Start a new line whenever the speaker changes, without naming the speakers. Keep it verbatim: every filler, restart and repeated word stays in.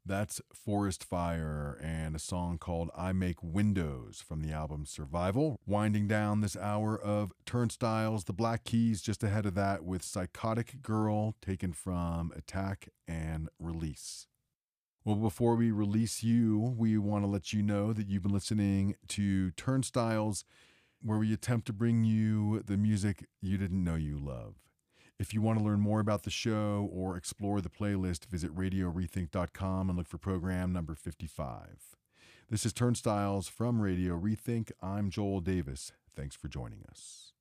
That's Forest Fire and a song called I Make Windows from the album Survival. Winding down this hour of Turnstiles, the Black Keys just ahead of that with Psychotic Girl, taken from Attack and Release. Well, before we release you, we want to let you know that you've been listening to Turnstiles, where we attempt to bring you the music you didn't know you love. If you want to learn more about the show or explore the playlist, visit radio rethink dot com and look for program number fifty-five. This is Turnstiles from Radio Rethink. I'm Joel Davis. Thanks for joining us.